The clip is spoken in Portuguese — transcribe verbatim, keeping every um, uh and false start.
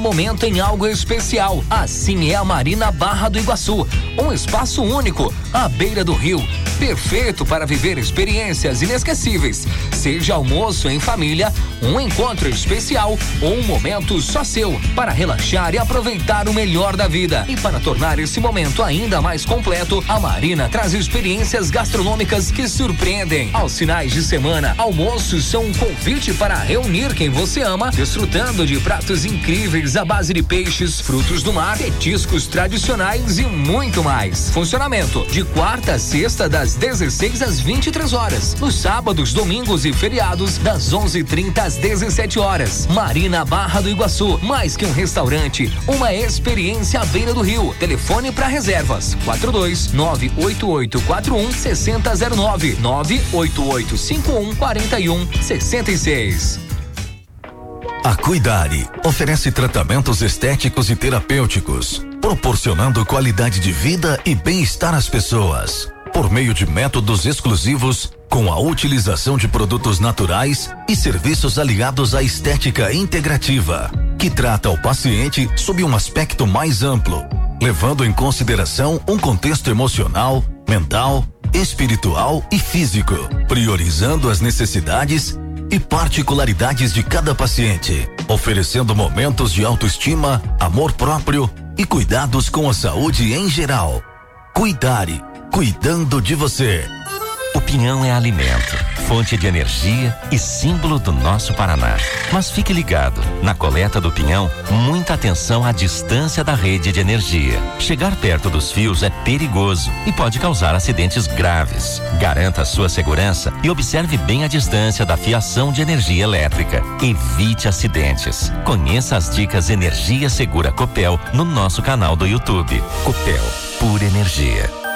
Momento em algo especial. Assim é a Marina Barra do Iguaçu. Um espaço único, à beira do rio. Perfeito para viver experiências inesquecíveis. Seja almoço em família, um encontro especial ou um momento só seu. Para relaxar e aproveitar o melhor da vida. E para tornar esse momento ainda mais completo, a Marina traz experiências gastronômicas que surpreendem. Aos finais de semana, almoços são um convite para reunir quem você ama, desfrutando de pratos incríveis à base de peixes, frutos do mar, petiscos tradicionais e muito mais. Funcionamento de quarta a sexta das dezesseis às vinte e três horas. Nos sábados, domingos e feriados das onze e trinta às dezessete horas. Marina Barra do Iguaçu, mais que um restaurante, uma experiência à beira do rio. Telefone para reservas: quatro dois nove oito oito quatro um seis zero zero nove nove oito oito cinco um quatro um seis seis. A Cuidare oferece tratamentos estéticos e terapêuticos, proporcionando qualidade de vida e bem-estar às pessoas, por meio de métodos exclusivos, com a utilização de produtos naturais e serviços aliados à estética integrativa, que trata o paciente sob um aspecto mais amplo, levando em consideração um contexto emocional, mental, espiritual e físico, priorizando as necessidades e particularidades de cada paciente, oferecendo momentos de autoestima, amor próprio e cuidados com a saúde em geral. Cuidare, cuidando de você. O pinhão é alimento, fonte de energia e símbolo do nosso Paraná. Mas fique ligado, na coleta do pinhão, muita atenção à distância da rede de energia. Chegar perto dos fios é perigoso e pode causar acidentes graves. Garanta a sua segurança e observe bem a distância da fiação de energia elétrica. Evite acidentes. Conheça as dicas Energia Segura Copel no nosso canal do YouTube. Copel, pura energia.